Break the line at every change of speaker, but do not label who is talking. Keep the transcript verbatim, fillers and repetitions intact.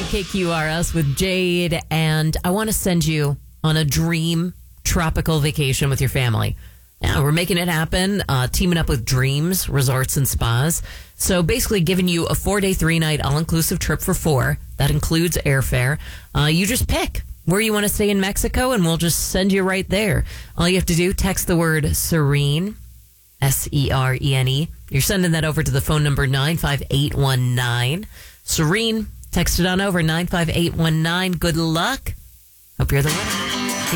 W K Q R S with Jade, and I want to send you on a dream tropical vacation with your family. Yeah, we're making it happen, uh, teaming up with Dreams Resorts and Spas. So basically giving you a four-day, three-night all-inclusive trip for four. That includes airfare. Uh, you just pick where you want to stay in Mexico, and we'll just send you right there. All you have to do, text the word Serene, S E R E N E. You're sending that over to the phone number nine five eight one nine. Serene, text it on over, nine five eight one nine. Good luck. Hope you're the winner.